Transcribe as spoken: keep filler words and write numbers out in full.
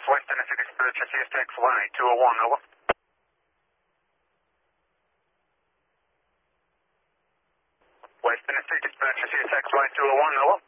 West Tennessee Dispatch, C S X one eight two zero one, over. West Tennessee Dispatch, C S X one eight two zero one, over.